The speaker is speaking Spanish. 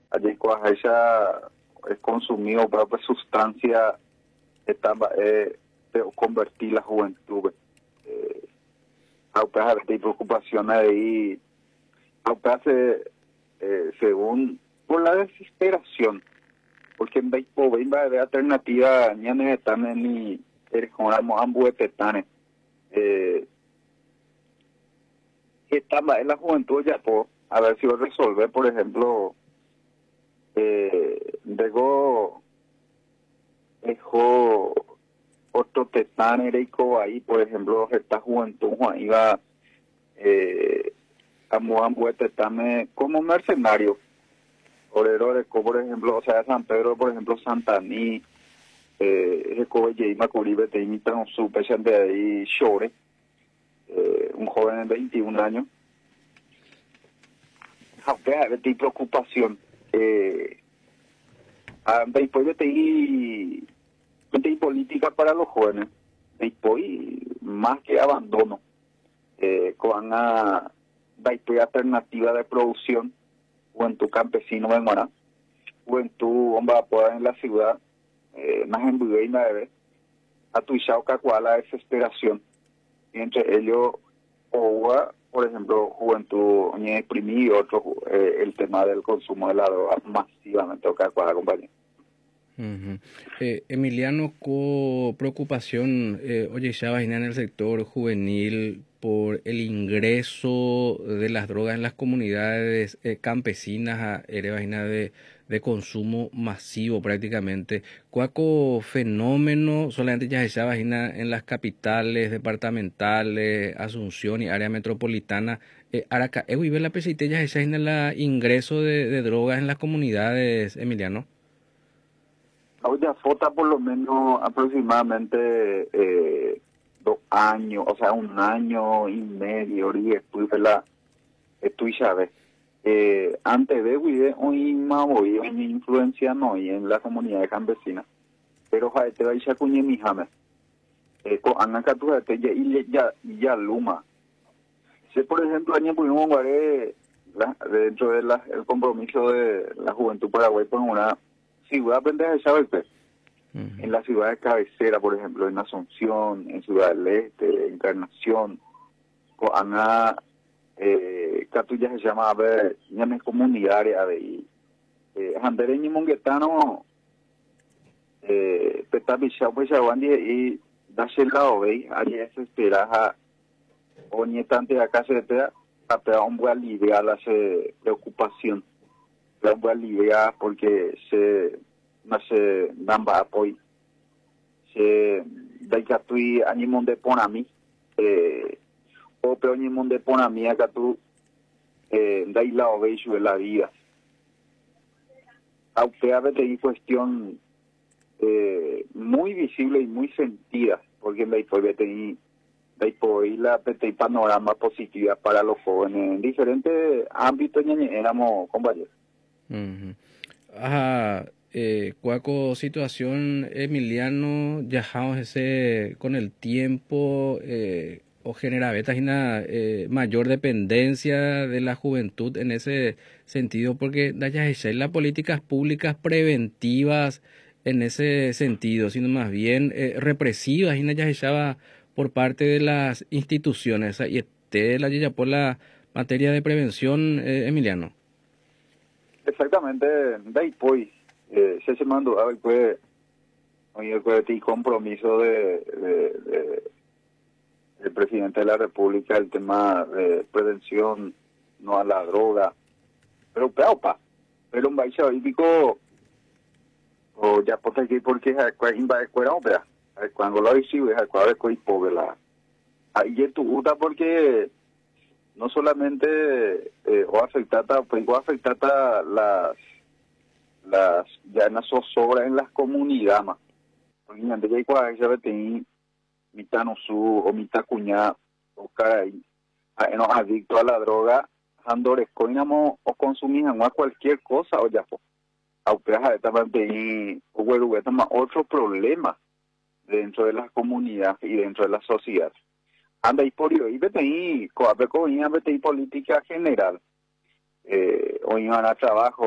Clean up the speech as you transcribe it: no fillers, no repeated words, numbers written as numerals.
allí cuando ella es consumido para pues, sustancia estaba de convertir la juventud a de preocupaciones ahí a según por la desesperación porque en Beispo va de alternativa ni en están ni como ambos tetanes estaba en la juventud ya por a ver si va a resolver por ejemplo dejó otro tetán ereico ahí por ejemplo esta juventud iba a tetame como mercenario por ejemplo o sea San Pedro por ejemplo Santaní y Macuribe te imitan su de ahí Shore un joven de 21 años de preocupación después de política para los jóvenes después más que abandono con una alternativa de producción juventud campesino de Mara juventud hombre en la ciudad más en Bugueina de a tu cual la desesperación y entre ellos por ejemplo juventud y otro el tema del consumo de la droga masivamente compañía. Emiliano, con preocupación, oye, ya va en el sector juvenil por el ingreso de las drogas en las comunidades campesinas a Erevagina de consumo masivo prácticamente. ¿Cuáco fenómeno solamente ya se vagina en las capitales departamentales, Asunción y área metropolitana? Araca, ¿vive la pesita ya se en el ingreso de drogas en las comunidades, Emiliano? Ahora falta por lo menos aproximadamente 2 años, o sea, 1 año y medio, y después de la sabes. Antes de Guide, hoy más hoy, una influencia no y en la comunidad campesina. Pero te va a ir a cuñe mi jame. Con Anacatu, ya luma. Si, por ejemplo, año pudimos ver dentro del compromiso de la Juventud Paraguay con una ciudad pendeja de Chabelpe. En la ciudad de cabecera, por ejemplo, en Asunción, en Ciudad del Este, Encarnación, con Ana, Catuya se llama, a ver, llames comunidades, a ver, Jandereño y Monguetano, Petapichao, pues, y Dashe lado, ¿veis? Allí es esperar o nietante acá se te da, a un buen aliviar la preocupación. La voy a aliviar porque no se dan apoyo se da que tú ánimo de poner a mí o peor ánimo de poner a mí acá tú da y la oveja de la vida aunque a veces hay cuestión muy visible y muy sentida porque hay la panorama positiva para los jóvenes en diferentes ámbitos éramos compañeros. Cuaco situación, Emiliano, ya ese con el tiempo o genera una mayor dependencia de la juventud en ese sentido, porque ya las políticas públicas preventivas en ese sentido, sino más bien represivas y ya por parte de las instituciones y la por la materia de prevención, Emiliano. Exactamente, después se mandó después el compromiso del presidente de la República el tema de prevención no a la droga pero un país olímpico o ya por aquí porque cuando lo recibe es cuando es pobre la ahí es tu gusta porque no solamente o afectata las ya en las zozobras en las comunidades más porque antes que cuando ya tenía mitad no su o mitad cuñada o caray no adicto a la droga andores coinamos o consumían a cualquier cosa o ya pues aunque también otro problema dentro de las comunidades y dentro de la sociedad anda y por hoy BTI política general hoy van a trabajo